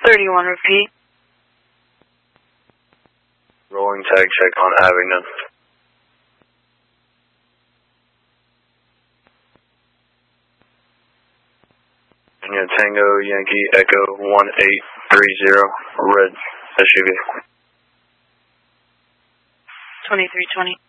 31, repeat. Rolling tag check on Abingdon. Tango Yankee Echo 1830, red SUV. 2320.